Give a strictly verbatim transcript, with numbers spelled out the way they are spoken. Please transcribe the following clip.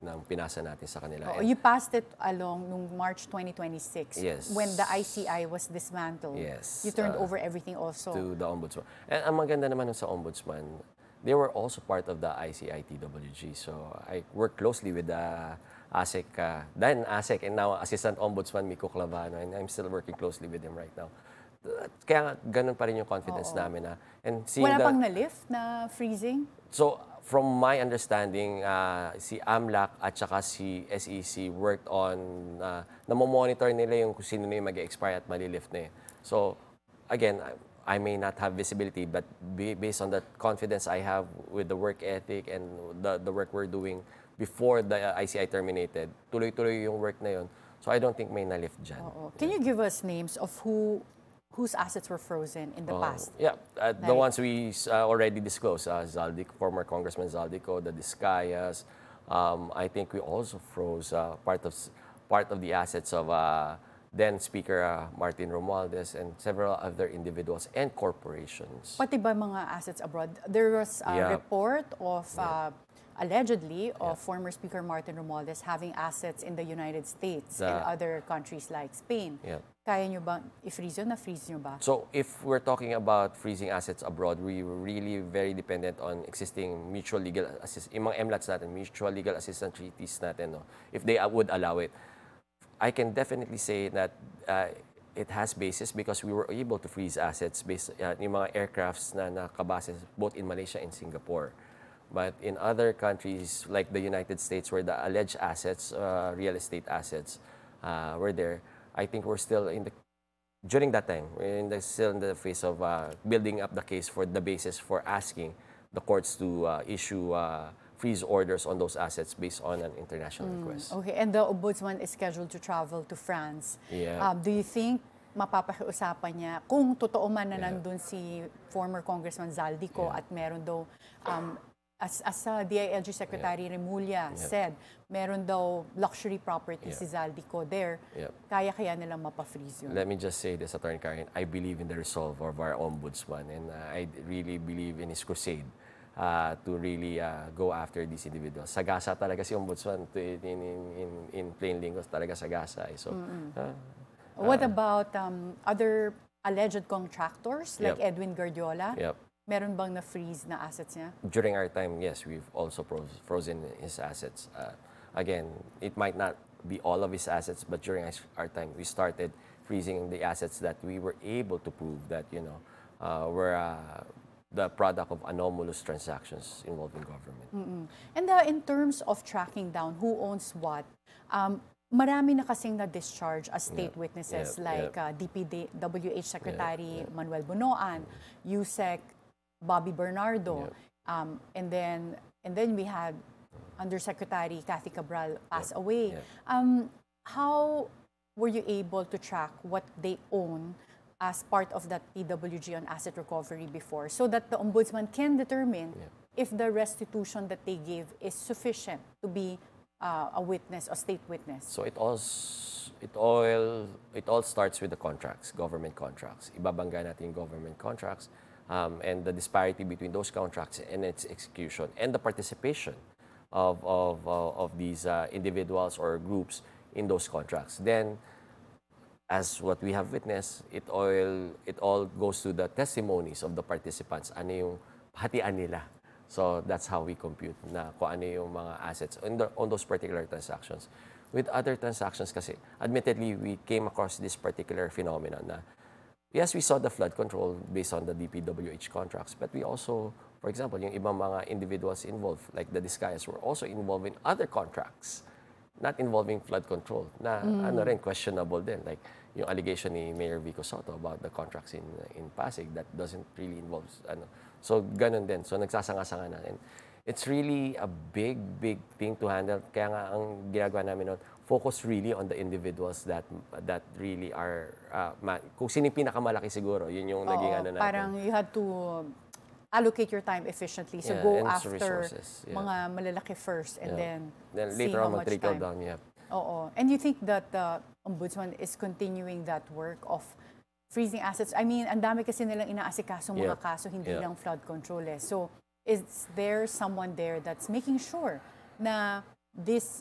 ng pinasa natin sa kanila. Oh, And, you passed it along nung March twenty twenty-six Yes. when the I C I was dismantled. Yes. You turned uh, over everything also. to the Ombudsman. And ang maganda naman nun sa Ombudsman, they were also part of the I C I T W G. So I work closely with the ASEC, uh, then ASEC, and now Assistant Ombudsman Miko Clavano, and I'm still working closely with him right now. Kaya nga, ganun pa rin yung confidence Oo. namin na. And seeing Wala the, pang na-lift na freezing? So, from my understanding, uh, si AMLAC at saka si S E C worked on, uh, namomonitor nila yung kung sino na yung mag-expire at malilift na eh. So, again, I, I may not have visibility, but be, based on the confidence I have with the work ethic and the, the work we're doing before the I C I terminated, tuloy-tuloy yung work na yun. So, I don't think may na-lift dyan. Oo. Can you give us names of who whose assets were frozen in the Uh, past? Yeah, uh, the Like- ones we uh, already disclosed, uh, Zaldico, former Congressman Zaldico, the Discayas. Um, I think we also froze uh, part of s- part of the assets of uh, then Speaker uh, Martin Romualdez and several other individuals and corporations. Pati ba mga assets abroad? There was a Yeah. report of uh, allegedly of Yeah. former Speaker Martin Romualdez having assets in the United States The- and other countries like Spain. Yeah. Kaya nyo ba i-freeze yun? Na-freeze nyo ba? So if we're talking about freezing assets abroad, we were really very dependent on existing mutual legal assist, yung mga M LATs natin, mutual legal assistance treaties natin, no? If they uh, would allow it. I can definitely say that uh, it has basis because we were able to freeze assets based uh, yung mga aircrafts na nakabase both in Malaysia and Singapore. But in other countries like the United States where the alleged assets, uh, real estate assets, uh, were there, I think we're still in the during that time we're in the, still in the phase of uh, building up the case for the basis for asking the courts to uh, issue uh, freeze orders on those assets based on an international request. Okay, and the Ombudsman is scheduled to travel to France. Yeah. Um, do you think mapapakiusapan niya kung totoo man na Yeah. nandun si former Congressman Zaldico Yeah. at meron daw, um, as, as uh, D I L G Secretary Remulla Yeah. said, meron daw luxury property Yeah. si Zaldico there, Yeah. kaya kaya nilang mapa-freeze yun. Let me just say this, Attorney Karen, I believe in the resolve of our ombudsman, and uh, I really believe in his crusade uh, to really uh, go after these individuals. Sagasa talaga si ombudsman, to, in, in, in, in plain linguist, talaga sagasa. Eh. So, uh, What about um, other alleged contractors like Yep. Edwin Guardiola? yep. Meron bang na-freeze na assets niya? During our time, yes, we've also froze- frozen his assets. Uh, again, it might not be all of his assets, but during our- our time, we started freezing the assets that we were able to prove that, you know, uh, were uh, the product of anomalous transactions involving government. And uh, in terms of tracking down who owns what, um, marami na kasing na-discharge as state Yep. witnesses Yep. like Yep. uh, D P W H Secretary Yep. Manuel Bunoan, U S E C Bobby Bernardo, Yep. um, and then and then we had Undersecretary Kathy Cabral pass away. Yep. Um, how were you able to track what they own as part of that P W G on asset recovery before, so that the ombudsman can determine Yep. if the restitution that they give is sufficient to be uh, a witness, a state witness? So it all, s- it all, it all starts with the contracts, government contracts. Ibabangga natin yung government contracts um, and the disparity between those contracts and its execution and the participation of, of, of, of these uh, individuals or groups in those contracts. Then, as what we have witnessed, it all, it all goes to the testimonies of the participants. Ano yung hatian nila. So that's how we compute na kung ano yung mga assets on, the, on those particular transactions. With other transactions kasi, admittedly, we came across this particular phenomenon na, yes, we saw the flood control based on the D P W H contracts, but we also, for example, yung ibang mga individuals involved, like the Discayas, were also involved in other contracts, not involving flood control, na ano rin, questionable din. Like yung allegation ni Mayor Vico Soto about the contracts in in Pasig that doesn't really involve, ano. So, ganun din. So, nagsasanga-sanga na. And it's really a big, big thing to handle. Kaya nga, ang ginagawa namin noon, focus really on the individuals that that really are, uh, ma- kung sino yung pinakamalaki siguro, yun yung naging Oo, ano natin. parang you had to allocate your time efficiently. So Yeah, go and after resources, yeah. mga malalaki first and Yeah. then, Then see later how on, much mag-trickle time. down, yeah. Oo. And you think that the Ombudsman is continuing that work of freezing assets? I mean, ang dami kasi nilang inaasikaso mga Yeah. kaso, hindi Yeah. lang flood control eh. So, is there someone there that's making sure na this